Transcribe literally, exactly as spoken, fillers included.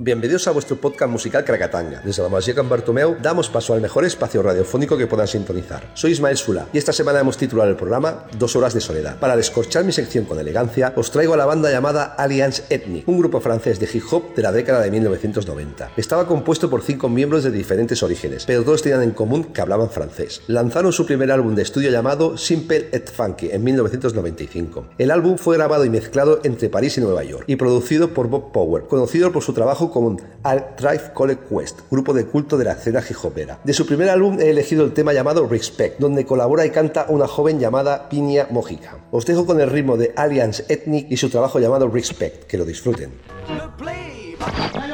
Bienvenidos a vuestro podcast musical Crakatanga. Desde la Masía Can Bartomeu damos paso al mejor espacio radiofónico que puedan sintonizar. Soy Ismael Sula y esta semana hemos titulado el programa Dos horas de soledad. Para descorchar mi sección con elegancia, os traigo a la banda llamada Alliance Ethnique, un grupo francés de hip hop de la década de mil novecientos noventa. Estaba compuesto por cinco miembros de diferentes orígenes, pero todos tenían en común que hablaban francés. Lanzaron su primer álbum de estudio llamado Simple et Funky en mil novecientos noventa y cinco. El álbum fue grabado y mezclado entre París y Nueva York y producido por Bob Power, conocido por su trabajo con Al Tribe Called Quest, grupo de culto de la escena hip hopera. De su primer álbum he elegido el tema llamado Respect, donde colabora y canta una joven llamada Piña Mojica. Os dejo con el ritmo de Alliance Ethnique y su trabajo llamado Respect. Que lo disfruten.